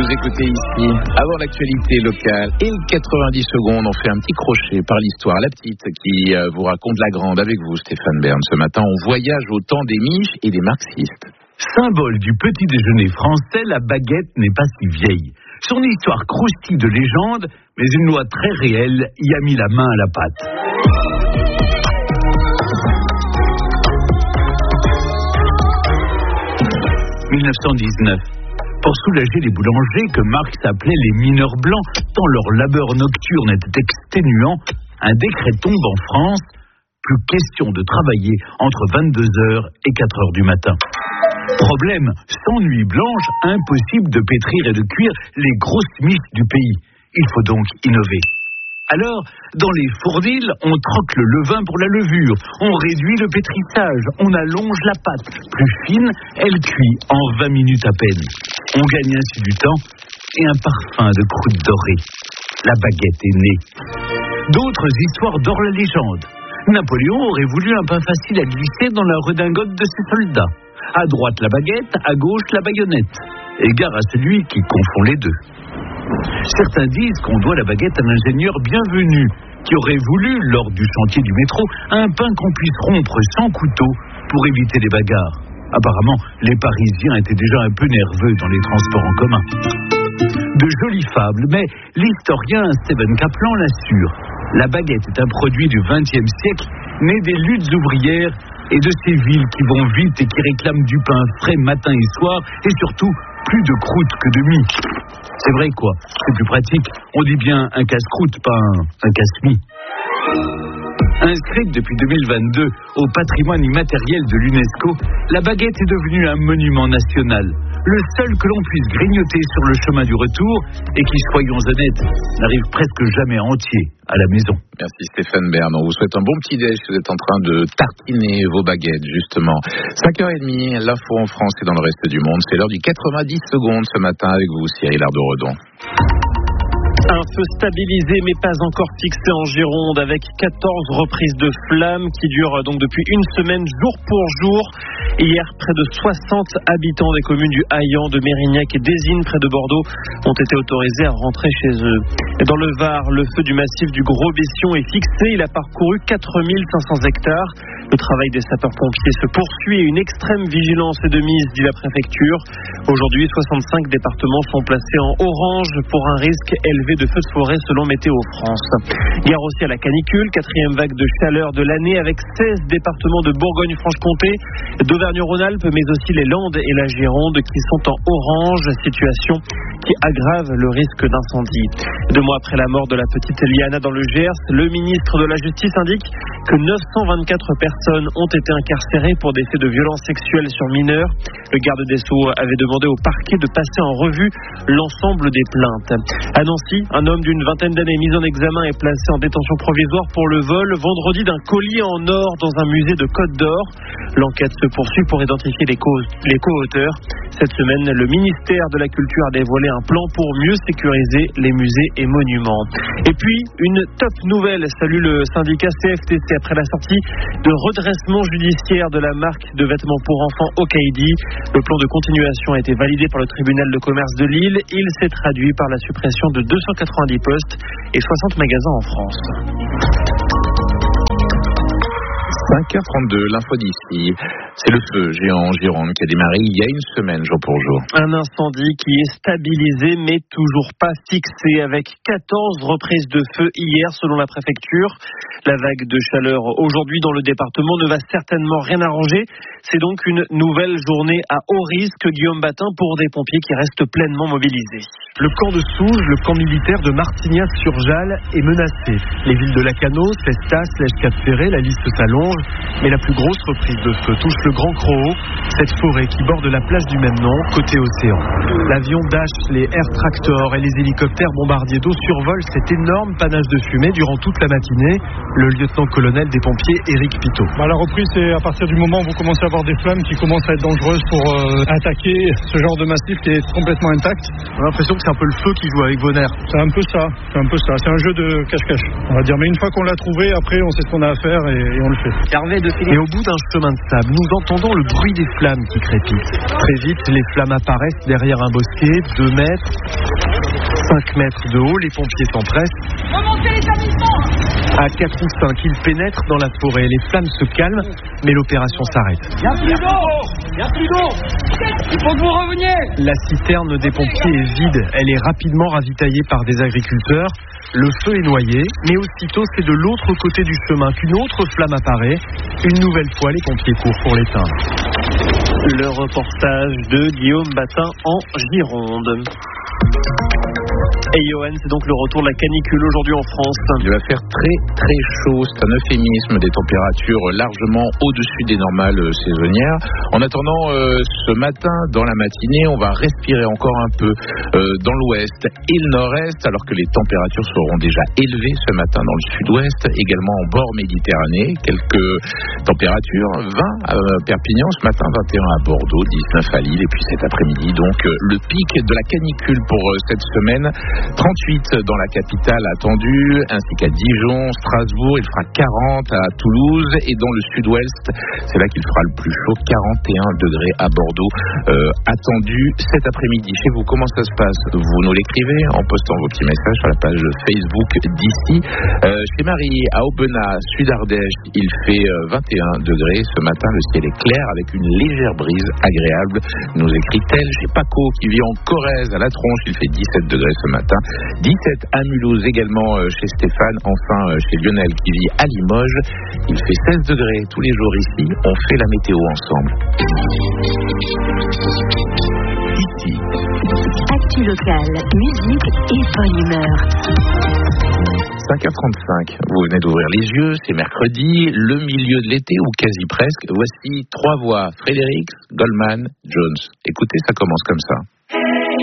Vous écoutez ici, avant l'actualité locale et le 90 secondes, on fait un petit crochet par l'histoire. La petite qui vous raconte la grande avec vous, Stéphane Bern. Ce matin, on voyage au temps des miches et des marxistes. Symbole du petit déjeuner français, la baguette n'est pas si vieille. Son histoire croustille de légende, mais une loi très réelle y a mis la main à la pâte. « 1919. Pour soulager les boulangers que Marx appelait les mineurs blancs, tant leur labeur nocturne était exténuant, un décret tombe en France. Plus question de travailler entre 22h et 4h du matin. Problème, sans nuit blanche, impossible de pétrir et de cuire les grosses miches du pays. Il faut donc innover. Alors, dans les fournils, on troque le levain pour la levure, on réduit le pétrissage, on allonge la pâte. Plus fine, elle cuit en 20 minutes à peine. On gagne ainsi du temps et un parfum de croûte dorée. La baguette est née. D'autres histoires dorent la légende. Napoléon aurait voulu un pain facile à glisser dans la redingote de ses soldats. À droite la baguette, à gauche la baïonnette. Égard à celui qui confond les deux. Certains disent qu'on doit la baguette à l'ingénieur Bienvenu, qui aurait voulu, lors du chantier du métro, un pain qu'on puisse rompre sans couteau pour éviter les bagarres. Apparemment, les Parisiens étaient déjà un peu nerveux dans les transports en commun. De jolies fables, mais l'historien Stephen Kaplan l'assure. La baguette est un produit du XXe siècle, né des luttes ouvrières et de ces villes qui vont vite et qui réclament du pain frais matin et soir, et surtout plus de croûte que de mie. C'est vrai quoi, c'est plus pratique. On dit bien un casse-croûte, pas un casse-mie. Inscrite depuis 2022 au patrimoine immatériel de l'UNESCO, la baguette est devenue un monument national. Le seul que l'on puisse grignoter sur le chemin du retour et qui, soyons honnêtes, n'arrive presque jamais entier à la maison. Merci Stéphane Bern. On vous souhaite un bon petit déj si vous êtes en train de tartiner vos baguettes, justement. 5h30, l'info en France et dans le reste du monde. C'est l'heure du 90 secondes ce matin avec vous, Cyril Ardo-Redon. Un feu stabilisé mais pas encore fixé en Gironde avec 14 reprises de flammes qui durent donc depuis une semaine jour pour jour. Hier, près de 60 habitants des communes du Haillan, de Mérignac et d'Ésine près de Bordeaux ont été autorisés à rentrer chez eux. Et dans le Var, le feu du massif du Gros-Bession est fixé. Il a parcouru 4500 hectares. Le travail des sapeurs-pompiers se poursuit et une extrême vigilance est de mise, dit la préfecture. Aujourd'hui, 65 départements sont placés en orange pour un risque élevé de feux de forêt selon Météo France. Gare aussi à la canicule, 4e vague de chaleur de l'année avec 16 départements de Bourgogne-Franche-Comté, d'Auvergne-Rhône-Alpes, mais aussi les Landes et la Gironde qui sont en orange, situation qui aggrave le risque d'incendie. 2 mois après la mort de la petite Liana dans le Gers, le ministre de la Justice indique que 924 personnes ont été incarcérées pour des faits de violences sexuelles sur mineurs. Le garde des Sceaux avait demandé au parquet de passer en revue l'ensemble des plaintes. À Nancy, un homme d'une vingtaine d'années mis en examen est placé en détention provisoire pour le vol vendredi d'un collier en or dans un musée de Côte d'Or. L'enquête se poursuit pour identifier les co-auteurs. Cette semaine, le ministère de la Culture a dévoilé un plan pour mieux sécuriser les musées et monuments. Et puis, une top nouvelle, salue le syndicat CFTC après la sortie de redressement judiciaire de la marque de vêtements pour enfants Okaidi. Le plan de continuation a été validé par le tribunal de commerce de Lille. Il s'est traduit par la suppression de 290 postes et 60 magasins en France. 5h32, l'info d'ici. C'est le feu géant en Gironde qui a démarré il y a une semaine, jour pour jour. Un incendie qui est stabilisé mais toujours pas fixé avec 14 reprises de feu hier selon la préfecture. La vague de chaleur aujourd'hui dans le département ne va certainement rien arranger. C'est donc une nouvelle journée à haut risque, Guillaume Batin, pour des pompiers qui restent pleinement mobilisés. Le camp de Souges, le camp militaire de Martignac-sur-Jalles est menacé. Les villes de Lacanau, Cestas, Lège-Cap-Ferré, la liste s'allonge. Mais la plus grosse reprise de feu touche le Grand Croau, cette forêt qui borde la plage du même nom, côté océan. L'avion Dash, les Air Tractor et les hélicoptères bombardiers d'eau survolent cet énorme panache de fumée durant toute la matinée. Le lieutenant-colonel des pompiers, Éric Pitot. La reprise, c'est à partir du moment où vous commencez à avoir des flammes qui commencent à être dangereuses pour attaquer ce genre de massif qui est complètement intact. On a l'impression que c'est un peu le feu qui joue avec vos nerfs. C'est un peu ça. C'est un jeu de cache-cache, on va dire. Mais une fois qu'on l'a trouvé, après, on sait ce qu'on a à faire et on le fait. Et au bout d'un chemin de sable, nous entendons le bruit des flammes qui crépitent. Très vite, les flammes apparaissent derrière un bosquet, 2 mètres, 5 mètres de haut, les pompiers s'empressent. À 4 ou 5, ils pénètrent dans la forêt. Les flammes se calment, mais l'opération s'arrête. Il n'y a plus d'eau. Il faut que vous reveniez. La citerne des pompiers est vide. Elle est rapidement ravitaillée par des agriculteurs. Le feu est noyé, mais aussitôt, c'est de l'autre côté du chemin qu'une autre flamme apparaît. Une nouvelle fois, les pompiers courent pour l'éteindre. Le reportage de Guillaume Batin en Gironde. Et Johan, c'est donc le retour de la canicule aujourd'hui en France. Il va faire très très chaud, c'est un euphémisme, des températures largement au-dessus des normales saisonnières. En attendant, ce matin, dans la matinée, on va respirer encore un peu dans l'ouest et le nord-est, alors que les températures seront déjà élevées ce matin dans le sud-ouest, également en bord Méditerranée. Quelques températures, 20 à Perpignan ce matin, 21 à Bordeaux, 19 à Lille, et puis cet après-midi, donc le pic de la canicule pour cette semaine. 38 dans la capitale attendue, ainsi qu'à Dijon, Strasbourg, il fera 40 à Toulouse, et dans le sud-ouest, c'est là qu'il fera le plus chaud, 41 degrés à Bordeaux, attendu cet après-midi. Chez vous, comment ça se passe? Vous nous l'écrivez en postant vos petits messages sur la page Facebook d'ici. Chez Marie, à Aubenas, Sud-Ardèche, il fait 21 degrés ce matin, le ciel est clair avec une légère brise agréable, nous écrit-elle. Chez Paco, qui vit en Corrèze, à La Tronche, il fait 17 degrés ce matin. 17 à Mulhouse également chez Stéphane. Enfin chez Lionel qui vit à Limoges, il fait 16 degrés tous les jours ici. On fait la météo ensemble. Ici. Actu locale, musique et bonne humeur. 5h35, vous venez d'ouvrir les yeux, c'est mercredi, le milieu de l'été ou quasi presque. Voici 3 voix, Frédéric, Goldman, Jones. Écoutez, ça commence comme ça.